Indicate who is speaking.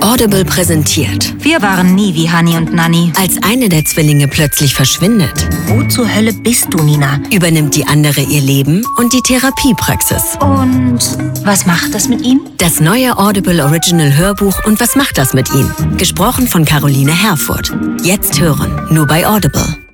Speaker 1: Audible präsentiert.
Speaker 2: Wir waren nie wie Hani und Nanni.
Speaker 1: Als eine der Zwillinge plötzlich verschwindet,
Speaker 2: Wo zur Hölle bist du, Nina?
Speaker 1: übernimmt die andere ihr Leben und die Therapiepraxis.
Speaker 2: Und was macht das mit ihm?
Speaker 1: Das neue Audible Original Hörbuch und was macht das mit ihm? Gesprochen von Caroline Herfurth. Jetzt hören, nur bei Audible.